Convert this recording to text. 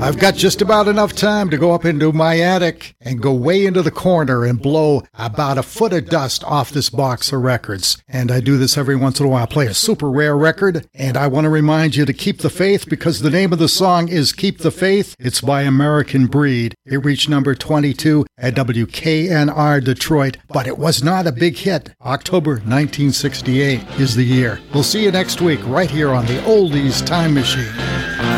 I've got just about enough time to go up into my attic and go way into the corner and blow about a foot of dust off this box of records. And I do this every once in a while. I play a super rare record, and I want to remind you to keep the faith because the name of the song is Keep the Faith. It's by American Breed. It reached number 22 at WKNR Detroit, but it was not a big hit. October 1968 is the year. We'll see you next week right here on the Oldies Time Machine.